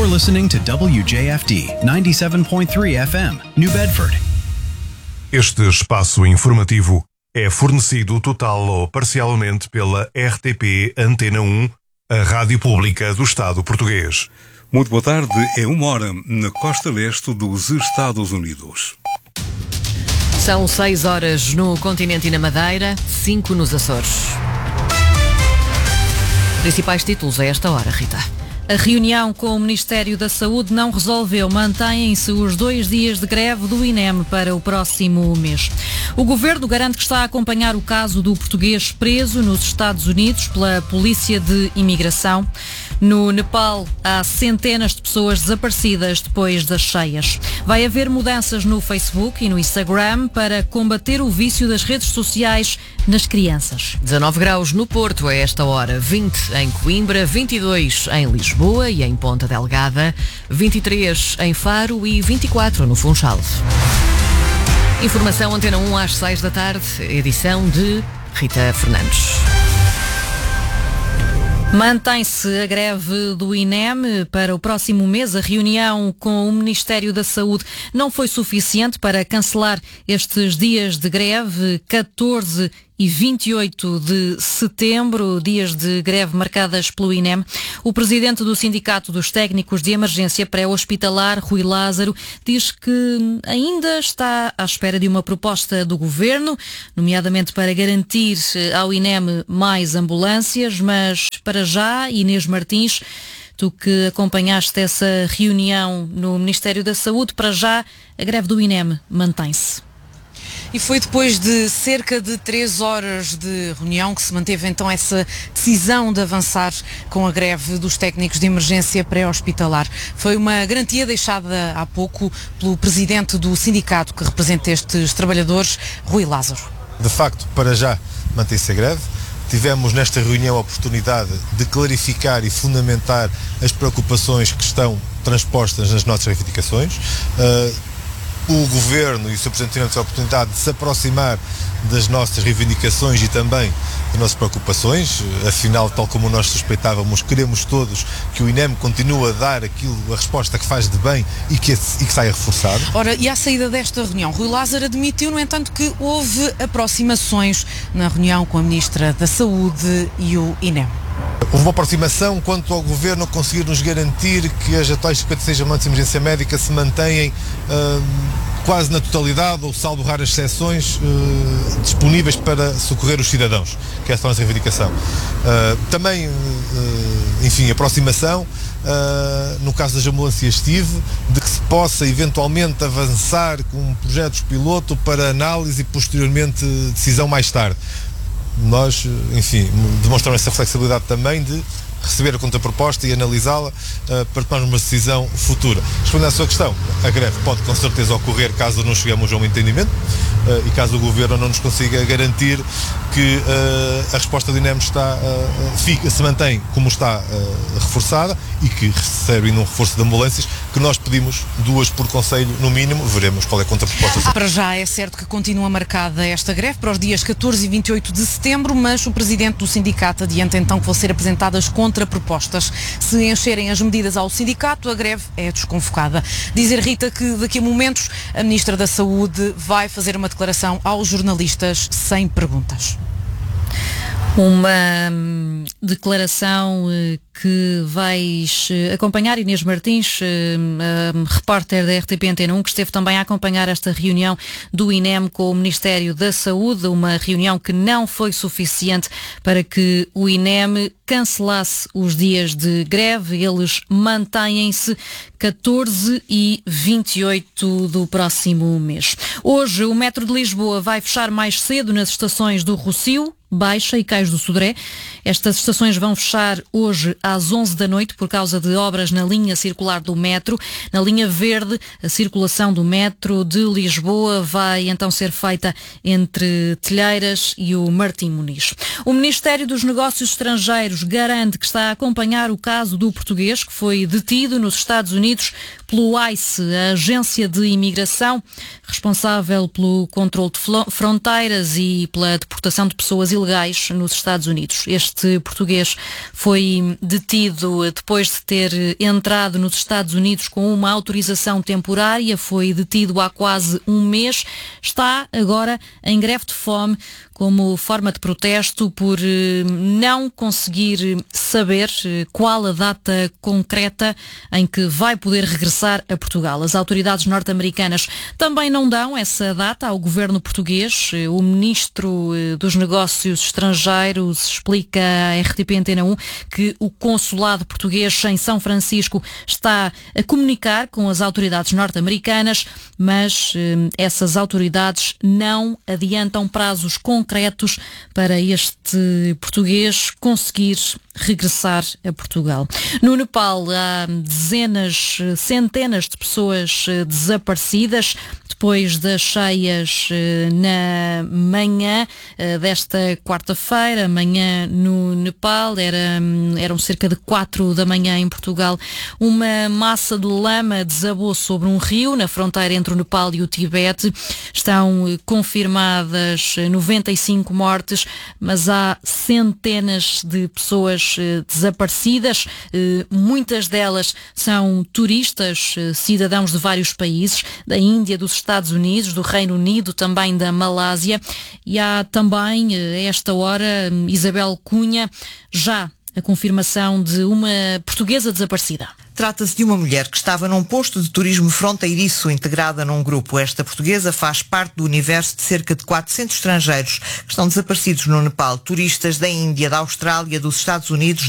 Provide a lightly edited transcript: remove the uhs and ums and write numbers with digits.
You're listening to WJFD 97.3 FM, New Bedford. Este espaço informativo é fornecido total ou parcialmente pela RTP Antena 1, a rádio pública do Estado português. Muito boa tarde, é 1h na costa leste dos Estados Unidos. São 6 horas no continente e na Madeira, 5 nos Açores. Principais títulos a esta hora, Rita. A reunião com o Ministério da Saúde não resolveu. Mantêm-se os 2 dias de greve do INEM para o próximo mês. O Governo garante que está a acompanhar o caso do português preso nos Estados Unidos pela Polícia de Imigração. No Nepal, há centenas de pessoas desaparecidas depois das cheias. Vai haver mudanças no Facebook e no Instagram para combater o vício das redes sociais nas crianças. 19 graus no Porto a esta hora, 20 em Coimbra, 22 em Lisboa e em Ponta Delgada, 23 em Faro e 24 no Funchal. Informação Antena 1 às 6 da tarde, edição de Rita Fernandes. Mantém-se a greve do INEM para o próximo mês. A reunião com o Ministério da Saúde não foi suficiente para cancelar estes dias de greve, 14 e 28 de setembro, dias de greve marcadas pelo INEM. O presidente do Sindicato dos Técnicos de Emergência Pré-Hospitalar, Rui Lázaro, diz que ainda está à espera de uma proposta do Governo, nomeadamente para garantir ao INEM mais ambulâncias, mas para já, Inês Martins, tu que acompanhaste essa reunião no Ministério da Saúde, para já a greve do INEM mantém-se. E foi depois de cerca de 3 horas de reunião que se manteve então essa decisão de avançar com a greve dos técnicos de emergência pré-hospitalar. Foi uma garantia deixada há pouco pelo presidente do sindicato que representa estes trabalhadores, Rui Lázaro. De facto, para já mantém-se a greve. Tivemos nesta reunião a oportunidade de clarificar e fundamentar as preocupações que estão transpostas nas nossas reivindicações. O Governo e o Sr. Presidente tiveram a oportunidade de se aproximar das nossas reivindicações e também das nossas preocupações. Afinal, tal como nós suspeitávamos, queremos todos que o INEM continue a dar a resposta que faz de bem e que saia reforçado. Ora, e à saída desta reunião, Rui Lázaro admitiu, no entanto, que houve aproximações na reunião com a Ministra da Saúde e o INEM. Houve uma aproximação quanto ao Governo conseguir nos garantir que as atuais 56 ambulantes de emergência médica se mantêm quase na totalidade, ou salvo raras exceções, disponíveis para socorrer os cidadãos, que é essa a nossa reivindicação. Também, enfim, aproximação, no caso das ambulâncias TIV, de que se possa eventualmente avançar com projetos piloto para análise e posteriormente decisão mais tarde. Nós, enfim, demonstramos essa flexibilidade também de receber a contraproposta e analisá-la para tomarmos uma decisão futura. Respondendo à sua questão, a greve pode com certeza ocorrer caso não cheguemos a um entendimento e caso o Governo não nos consiga garantir que a resposta do INEM se mantém como está reforçada e que recebe um reforço de ambulâncias, que nós pedimos 2 por conselho no mínimo. Veremos qual é a contraproposta. Para já é certo que continua marcada esta greve para os dias 14 e 28 de setembro, mas o presidente do sindicato adianta então que vão ser apresentadas contrapropostas. Se encherem as medidas ao sindicato, a greve é desconvocada. Dizer, Rita, que daqui a momentos a Ministra da Saúde vai fazer uma declaração aos jornalistas sem perguntas. Uma declaração que vais acompanhar, Inês Martins, repórter da RTP Antena 1, que esteve também a acompanhar esta reunião do INEM com o Ministério da Saúde, uma reunião que não foi suficiente para que o INEM cancelasse os dias de greve. Eles mantêm-se 14 e 28 do próximo mês. Hoje o metro de Lisboa vai fechar mais cedo nas estações do Rossio, Baixa e Cais do Sodré. Estas estações vão fechar hoje às 11 da noite por causa de obras na linha circular do metro. Na linha verde, a circulação do metro de Lisboa vai então ser feita entre Telheiras e o Martim Muniz. O Ministério dos Negócios Estrangeiros garante que está a acompanhar o caso do português que foi detido nos Estados Unidos pelo ICE, a agência de imigração responsável pelo controle de fronteiras e pela deportação de pessoas ilegais nos Estados Unidos. Este português foi detido depois de ter entrado nos Estados Unidos com uma autorização temporária, foi detido há quase um mês, está agora em greve de fome como forma de protesto por não conseguir saber qual a data concreta em que vai poder regressar a Portugal. As autoridades norte-americanas também não dão essa data ao governo português. O ministro dos Negócios Estrangeiros explica à RTP Antena 1 que o consulado português em São Francisco está a comunicar com as autoridades norte-americanas, mas essas autoridades não adiantam prazos concretos para este português conseguir regressar a Portugal. No Nepal há centenas de pessoas desaparecidas depois das cheias na manhã desta quarta-feira, manhã no Nepal, eram cerca de 4 da manhã em Portugal. Uma massa de lama desabou sobre um rio na fronteira entre o Nepal e o Tibete. Estão confirmadas 95 mortes, mas há centenas de pessoas desaparecidas. Muitas delas são turistas, cidadãos de vários países, da Índia, dos Estados Unidos, do Reino Unido, também da Malásia. E há também, a esta hora, Isabel Cunha, já a confirmação de uma portuguesa desaparecida. Trata-se de uma mulher que estava num posto de turismo fronteiriço integrada num grupo. Esta portuguesa faz parte do universo de cerca de 400 estrangeiros que estão desaparecidos no Nepal, turistas da Índia, da Austrália, dos Estados Unidos,